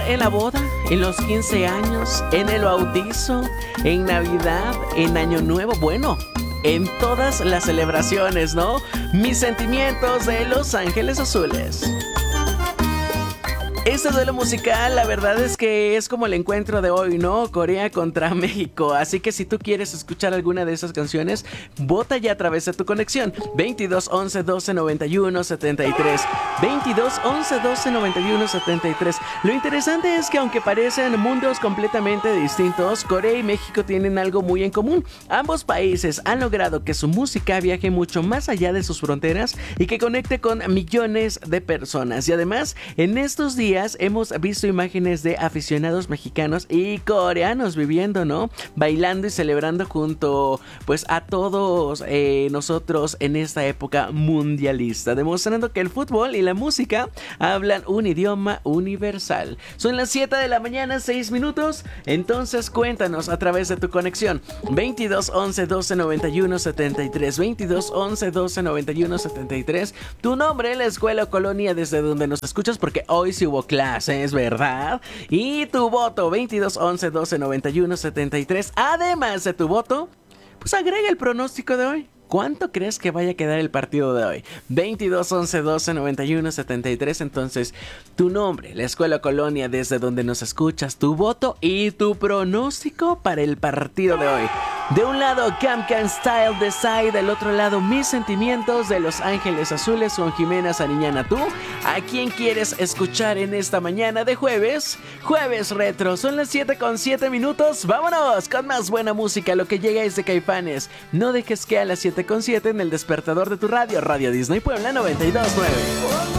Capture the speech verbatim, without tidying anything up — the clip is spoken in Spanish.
en la boda, en los quince años, en el bautizo, en Navidad, en Año Nuevo, bueno, en todas las celebraciones, ¿no? Mis sentimientos de Los Ángeles Azules. Este duelo musical, la verdad es que es como el encuentro de hoy, ¿no? Corea contra México. Así que si tú quieres escuchar alguna de esas canciones, vota ya a través de tu conexión. veintidós once doce noventa y uno setenta y tres. veintidós once doce noventa y uno setenta y tres. Lo interesante es que aunque parecen mundos completamente distintos, Corea y México tienen algo muy en común. Ambos países han logrado que su música viaje mucho más allá de sus fronteras y que conecte con millones de personas. Y además, en estos días hemos visto imágenes de aficionados mexicanos y coreanos viviendo, ¿no? Bailando y celebrando junto, pues, a todos eh, nosotros en esta época mundialista, demostrando que el fútbol y la música hablan un idioma universal. Son las siete de la mañana, seis minutos. Entonces cuéntanos a través de tu conexión. veintidós once doce noventa y uno setenta y tres. veintidós once doce noventa y uno setenta y tres. Tu nombre, la escuela o colonia desde donde nos escuchas, porque hoy sí hubo clases, ¿verdad? Y tu voto, veintidós once doce noventa y uno setenta y tres. Además de tu voto, pues agrega el pronóstico de hoy. ¿Cuánto crees que vaya a quedar el partido de hoy? veintidós once doce noventa y uno setenta y tres. Entonces, tu nombre, la escuela o colonia desde donde nos escuchas, tu voto y tu pronóstico para el partido de hoy. De un lado, Gangnam Style de Psy, del otro lado, Mis Sentimientos de Los Ángeles Azules con Jimena Sariñana. ¿Tú a quién quieres escuchar en esta mañana de jueves? Jueves Retro, son las siete con siete minutos. Vámonos con más buena música, lo que llega es de Caifanes. No dejes que a las siete con siete en el despertador de tu radio, Radio Disney Puebla noventa y dos punto nueve.